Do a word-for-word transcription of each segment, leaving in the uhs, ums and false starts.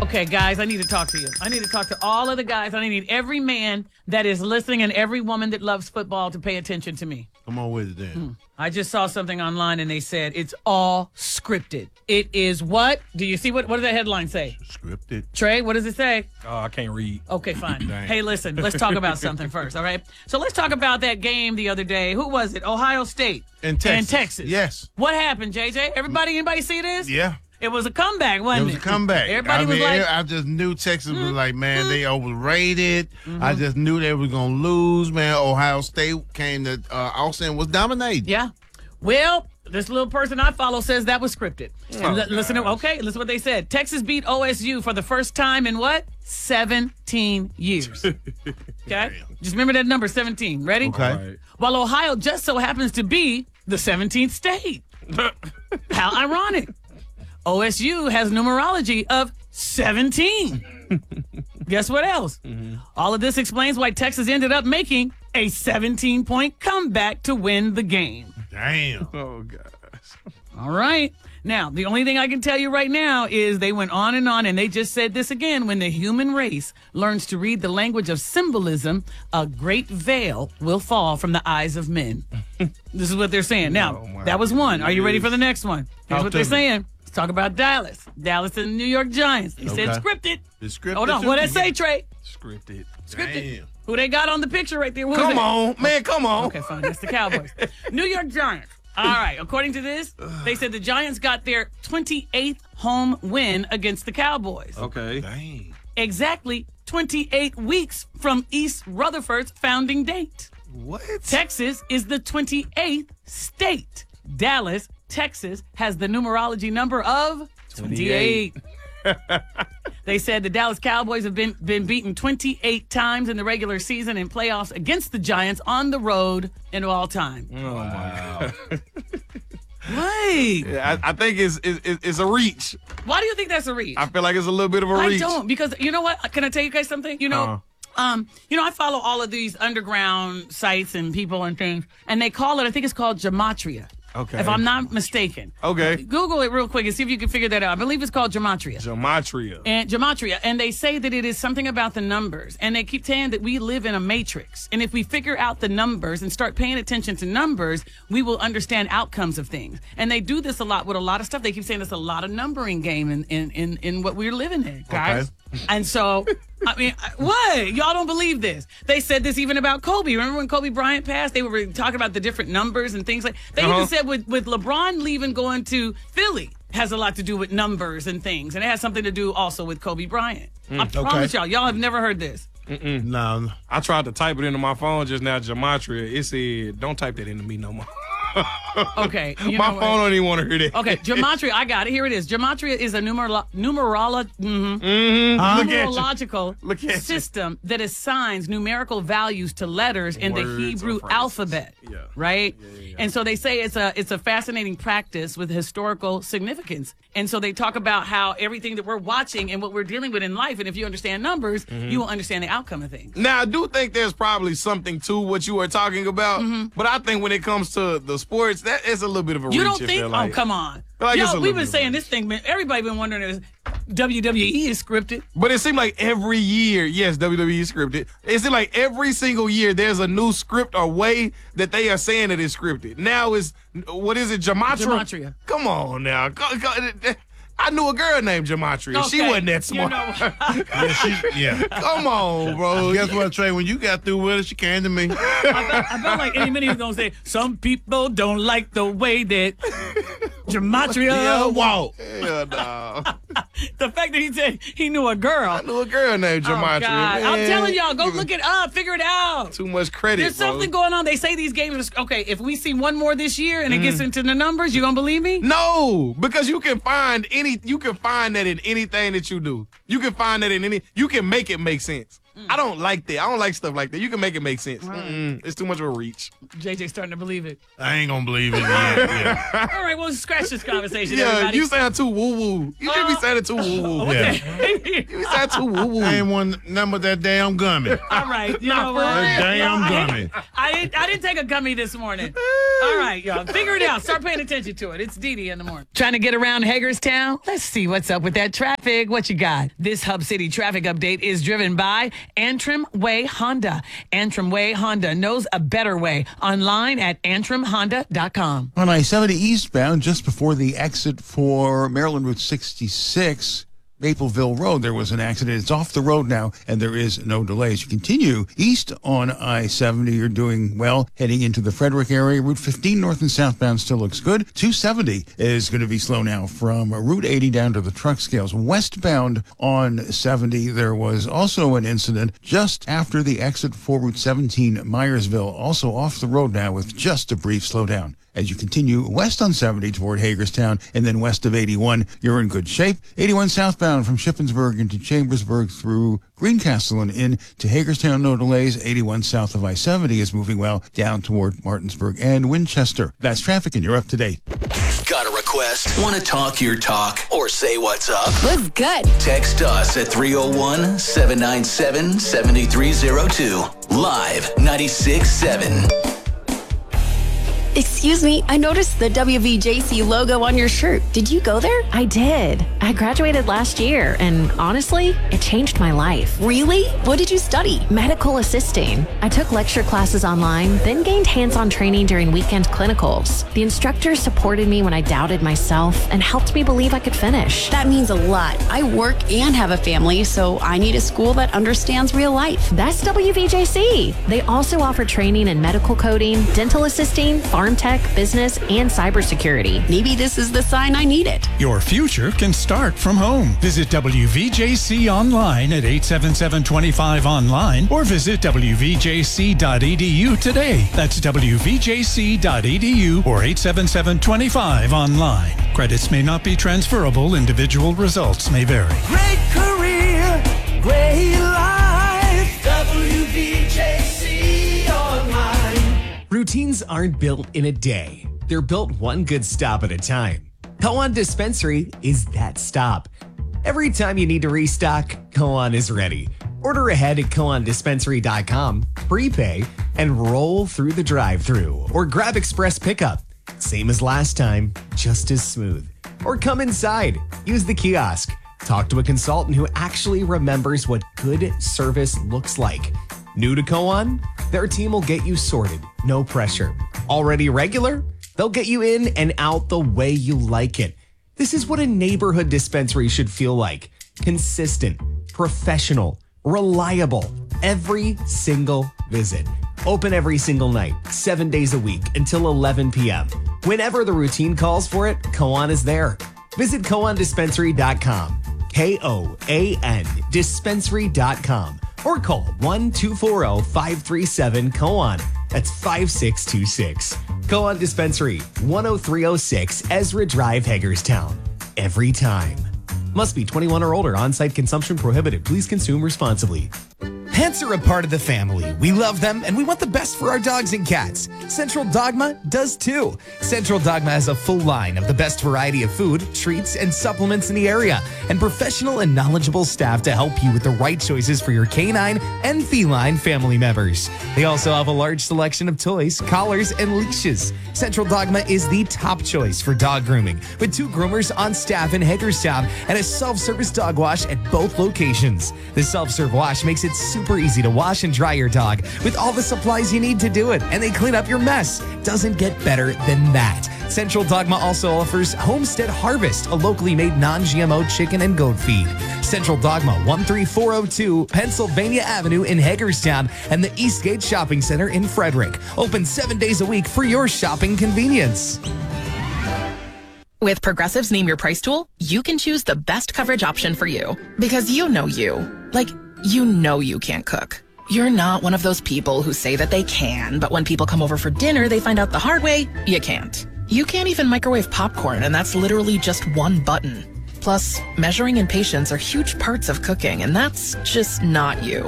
Okay, guys, I need to talk to you. I need to talk to all of the guys. I need every man that is listening and every woman that loves football to pay attention to me. Come on with it then. Hmm. I just saw something online and they said it's all scripted. It is what? Do you see what? What does that headline say? Scripted. Trey, what does it say? Oh, I can't read. Okay, fine. Hey, listen, let's talk about something first, all right? So let's talk about that game the other day. Who was it? Ohio State. In Texas. In Texas. Yes. What happened, J J? Everybody, anybody see this? Yeah. It was a comeback, wasn't it? It was a comeback. Everybody I was mean, like, I just knew Texas was mm, like, man, mm. they overrated. Mm-hmm. I just knew they were going to lose, man. Ohio State came to uh, Austin, was dominating. Yeah. Well, this little person I follow says that was scripted. Oh, L- listen to, okay, listen to what they said. Texas beat O S U for the first time in what? seventeen years. Okay? Just remember that number, seventeen. Ready? Okay. Right. While Ohio just so happens to be the seventeenth state. How ironic. O S U has numerology of seventeen. Guess what else? Mm-hmm. All of this explains why Texas ended up making a seventeen-point comeback to win the game. Damn. Oh, gosh. All right. Now, the only thing I can tell you right now is they went on and on, and they just said this again. When the human race learns to read the language of symbolism, a great veil will fall from the eyes of men. This is what they're saying. Now, Oh, my that was one. Are you ready for the next one? Here's Talk what to they're me. saying. Let's talk about Dallas. Dallas and the New York Giants. They said Okay. scripted. It's scripted. Hold on. too? What did it say, Trey? Scripted. Scripted. Damn. Who they got on the picture right there? What Come is it? on, man, come on. Okay, fine. That's the Cowboys. New York Giants. All right. According to this, they said the Giants got their twenty-eighth home win against the Cowboys. Okay. Dang. Exactly twenty-eight weeks from East Rutherford's founding date. What? Texas is the twenty-eighth state. Dallas, Texas, has the numerology number of twenty-eight. They said the Dallas Cowboys have been, been beaten twenty-eight times in the regular season and playoffs against the Giants on the road in all time. Oh, my God. Right. Yeah, I, I think it's, it's it's a reach. Why do you think that's a reach? I feel like it's a little bit of a I reach. don't, because you know what? Can I tell you guys something? You know, Uh-huh. um, you know, I follow all of these underground sites and people and things, and they call it, I think it's called gematria. Okay. If I'm not mistaken. Okay. Google it real quick and see if you can figure that out. I believe it's called gematria. Gematria. And gematria, and they say that it is something about the numbers, and they keep saying that we live in a matrix, and if we figure out the numbers and start paying attention to numbers, we will understand outcomes of things. And they do this a lot with a lot of stuff. They keep saying it's a lot of numbering game in in in, in what we're living in, guys. Okay. And so, I mean, what? Y'all don't believe this. They said this even about Kobe. Remember when Kobe Bryant passed? They were talking about the different numbers and things like. They Uh-huh. even said with with LeBron leaving, going to Philly, has a lot to do with numbers and things, and it has something to do also with Kobe Bryant. I promise y'all, y'all have never heard this. Mm-mm. No. I tried to type it into my phone just now, gematria. It said, don't type that into me no more. Okay, you my know phone what? don't even want to hear that. Okay, gematria. I got it. Here it is. Gematria is a numerolo- numerolo- mhm, Mm-hmm. Huh? Look at you. numerological Look at you. system that assigns numerical values to letters in the Words or Hebrew phrases. alphabet. Yeah. Right? Yeah, yeah, yeah. And so they say it's a it's a fascinating practice with historical significance. And so they talk about how everything that we're watching and what we're dealing with in life, and if you understand numbers, Mm-hmm. you will understand the outcome of things. Now, I do think there's probably something to what you are talking about, Mm-hmm. but I think when it comes to the sports, that is a little bit of a You reach. don't I think? feel like. Oh, come on. feel like it's a Yo, little we've bit been of saying a this thing, man. Everybody been wondering if W W E is scripted. But it seemed like every year, yes, W W E is scripted. It seemed like every single year there's a new script or way that they are saying it is scripted. Now it's, what is it, Gematria? Gematria. Come on now. Go- go- I knew a girl named Gematria. She Okay. wasn't that You smart. know- Yeah, she, yeah. Come on, bro. Guess what, Trey? When you got through with it, she came to me. I felt, I felt like any minute he was gonna say, some people don't like the way that gematria walk. Hell no. The fact that he said he knew a girl. I knew a girl named Oh, Gematria. God. I'm Man, telling y'all, go giving look it up, figure it out. Too much credit, There's bro. something going on. They say these games are okay. If we see one more this year and it Mm. gets into the numbers, you gonna believe me? No, because you can find any, you can find that in anything that you do. You can find that in any, you can make it make sense. I don't like that. I don't like stuff like that. You can make it make sense. Mm-mm. It's too much of a reach. J J starting to believe it. I ain't gonna believe it yet. Yeah. All right, well, scratch this conversation, Yeah, everybody. you sound too woo-woo. You should be Oh. sounding too woo-woo. Yeah. You sound too woo-woo. I ain't one number that damn gummy. All right, you Not know for what? That damn I gummy. didn't- I didn't, I didn't take a gummy this morning. All right, y'all. Figure it out. Start paying attention to it. It's Dee Dee in the morning. Trying to get around Hagerstown? Let's see what's up with that traffic. What you got? This Hub City traffic update is driven by Antrim Way Honda. Antrim Way Honda knows a better way. Online at antrim honda dot com. On I seventy eastbound, just before the exit for Maryland Route sixty-six, Mapleville Road, there was an accident. It's off the road now, and there is no delays. You continue east on I seventy. You're doing well heading into the Frederick area. Route fifteen north and southbound still looks good. two seventy is going to be slow now from Route eighty down to the truck scales. Westbound on seventy, there was also an incident just after the exit for Route seventeen, Myersville, also off the road now with just a brief slowdown. As you continue west on seventy toward Hagerstown and then west of eighty-one, you're in good shape. eighty-one southbound from Shippensburg into Chambersburg through Greencastle and in to Hagerstown, no delays. eighty-one south of I seventy is moving well down toward Martinsburg and Winchester. That's traffic, and you're up to date. Got a request? Want to talk your talk or say what's up? What's good? Text us at three oh one, seven nine seven, seven three oh two. Live ninety-six seven. Excuse me, I noticed the W V J C logo on your shirt. Did you go there? I did. I graduated last year, and honestly, it changed my life. Really? What did you study? Medical assisting. I took lecture classes online, then gained hands-on training during weekend clinicals. The instructors supported me when I doubted myself and helped me believe I could finish. That means a lot. I work and have a family, so I need a school that understands real life. That's W V J C. They also offer training in medical coding, dental assisting, farm tech, business, and cybersecurity. Maybe this is the sign I needed. Your future can start from home. Visit W V J C online at eight seven seven, two five online or visit w v j c dot e d u today. That's w v j c dot e d u or eight seven seven, two five online. Credits may not be transferable. Individual results may vary. Great career, great life. W V J C Online. Routines aren't built in a day. They're built one good stop at a time. Koan Dispensary is that stop. Every time you need to restock, Koan is ready. Order ahead at koan dispensary dot com, prepay, and roll through the drive-thru or grab express pickup. Same as last time, just as smooth. Or come inside, use the kiosk, talk to a consultant who actually remembers what good service looks like. New to Koan? Their team will get you sorted, no pressure. Already regular? They'll get you in and out the way you like it. This is what a neighborhood dispensary should feel like. Consistent, professional, reliable, every single visit. Open every single night, seven days a week until eleven p.m. Whenever the routine calls for it, Koan is there. Visit koan dispensary dot com, K O A N dispensary dot com, or call one two four zero, five three seven, Koan. That's five six two six. Koan Dispensary, one oh three oh six Ezra Drive, Hagerstown. Every time. Must be twenty-one or older. On-site consumption prohibited. Please consume responsibly. Pets are a part of the family. We love them and we want the best for our dogs and cats. Central Dogma does too. Central Dogma has a full line of the best variety of food, treats, and supplements in the area, and professional and knowledgeable staff to help you with the right choices for your canine and feline family members. They also have a large selection of toys, collars, and leashes. Central Dogma is the top choice for dog grooming, with two groomers on staff in Hagerstown and a self-service dog wash at both locations. The self-serve wash makes it super easy to wash and dry your dog with all the supplies you need to do it, and they clean up your mess. Doesn't get better than that. Central Dogma also offers Homestead Harvest, a locally made non-G M O chicken and goat feed. Central Dogma, one three four oh two Pennsylvania Avenue in Hagerstown, and the Eastgate Shopping Center in Frederick. Open seven days a week for your shopping convenience. With Progressive's Name Your Price tool, you can choose the best coverage option for you. Because you know you. Like, you know you can't cook. You're not one of those people who say that they can, but when people come over for dinner, they find out the hard way, you can't. You can't even microwave popcorn, and that's literally just one button. Plus, measuring and patience are huge parts of cooking, and that's just not you.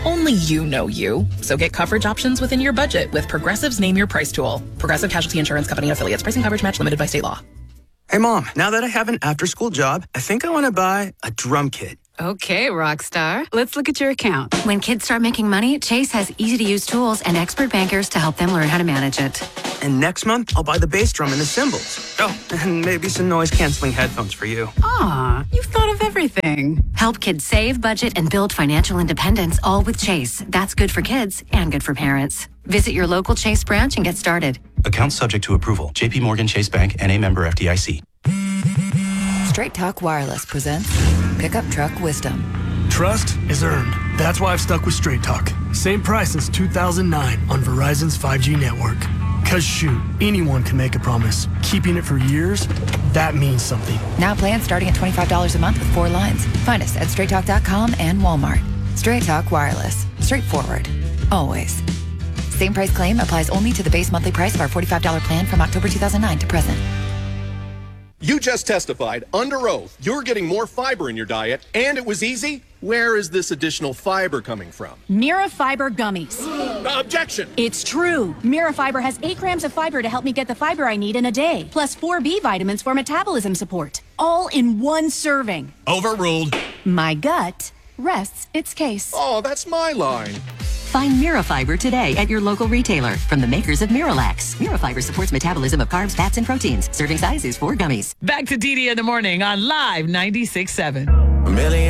Only you know you. So get coverage options within your budget with Progressive's Name Your Price tool. Progressive Casualty Insurance Company and affiliates. Pricing coverage match limited by state law. Hey, Mom, now that I have an after-school job, I think I want to buy a drum kit. Okay, Rockstar. Let's look at your account. When kids start making money, Chase has easy-to-use tools and expert bankers to help them learn how to manage it. And next month, I'll buy the bass drum and the cymbals. Oh, and maybe some noise-canceling headphones for you. Aw, you've thought of everything. Help kids save, budget, and build financial independence, all with Chase. That's good for kids and good for parents. Visit your local Chase branch and get started. Account subject to approval. J P Morgan Chase Bank, N A member F D I C. Straight Talk Wireless presents Pickup Truck Wisdom. Trust is earned. That's why I've stuck with Straight Talk. Same price since two thousand nine on Verizon's five G network. Cause shoot, anyone can make a promise. Keeping it for years, that means something. Now plans starting at twenty-five dollars a month with four lines. Find us at straight talk dot com and Walmart. Straight Talk Wireless. Straightforward. Always. Same price claim applies only to the base monthly price of our forty-five dollars plan from October two thousand nine to present. You just testified under oath you're getting more fiber in your diet, and it was easy. Where is this additional fiber coming from? Mira Fiber Gummies. Objection! It's true. Mira Fiber has eight grams of fiber to help me get the fiber I need in a day, plus four B vitamins for metabolism support, all in one serving. Overruled. My gut rests its case. Oh, that's my line. Find Mirafiber today at your local retailer from the makers of Miralax. Mirafiber supports metabolism of carbs, fats, and proteins. Serving size is four gummies. Back to D D in the morning on Live ninety-six point seven. A million